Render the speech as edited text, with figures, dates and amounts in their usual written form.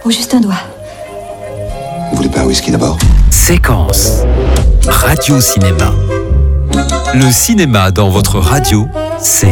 Oh, juste un doigt. Vous voulez pas un whisky d'abord? Séquence. Radio Cinéma. Le cinéma dans votre radio, c'est